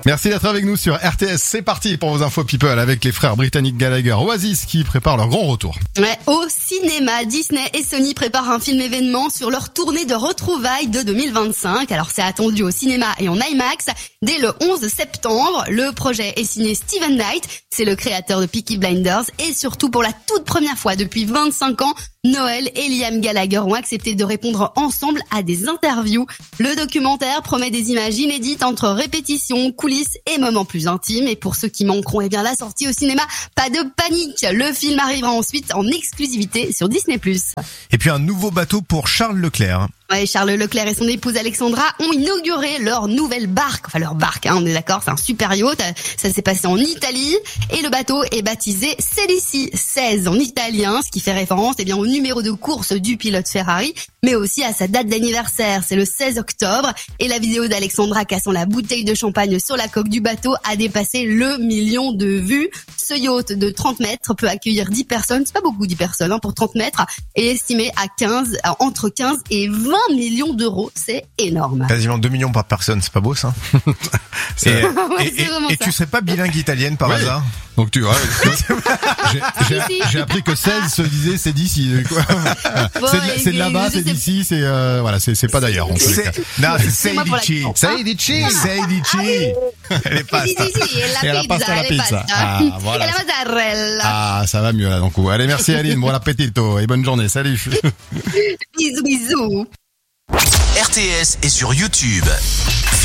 Merci d'être avec nous sur RTS. C'est parti pour vos infos people avec les frères britanniques Gallagher, Oasis qui préparent leur grand retour. Ouais, au cinéma, Disney et Sony préparent un film événement sur leur tournée de retrouvailles de 2025. Alors c'est attendu au cinéma et en IMAX dès le 11 septembre. Le projet est signé Steven Knight, c'est le créateur de Peaky Blinders et surtout pour la toute première fois depuis 25 ans, Noël et Liam Gallagher ont accepté de répondre ensemble à des interviews. Le documentaire promet des images inédites entre répétitions, coulisses et moments plus intimes. Et pour ceux qui manqueront, eh bien la sortie au cinéma, pas de panique. Le film arrivera ensuite en exclusivité sur Disney+. Et puis un nouveau bateau pour Charles Leclerc. Ouais, Charles Leclerc et son épouse Alexandra ont inauguré leur nouvelle barque. Enfin, leur barque, on est d'accord, c'est un super yacht. Ça s'est passé en Italie. Et le bateau est baptisé Sedici 16 en italien, ce qui fait référence, au numéro de course du pilote Ferrari, mais aussi à sa date d'anniversaire. C'est le 16 octobre. Et la vidéo d'Alexandra cassant la bouteille de champagne sur la coque du bateau a dépassé le 1 million de vues. Ce yacht de 30 mètres peut accueillir 10 personnes. C'est pas beaucoup 10 personnes, pour 30 mètres. Et estimé à entre 15 et 20 millions d'euros, c'est énorme. Quasiment 2 millions par personne, c'est pas beau ça? Et tu serais pas bilingue italienne par hasard? Donc tu vois, j'ai appris que 16 se disait c'est d'ici. Bon, c'est de là-bas, c'est d'ici, c'est voilà, c'est pas d'ailleurs. En tous les cas. Non, c'est Sedici. Elle est pasta. Et la pasta à la pizza. Ah, voilà. Et la mozzarella. Ah, ça va mieux là d'un coup. Allez, merci Aline, bon appétito et bonne journée. Salut. Bisous, bisous. RTS est sur YouTube.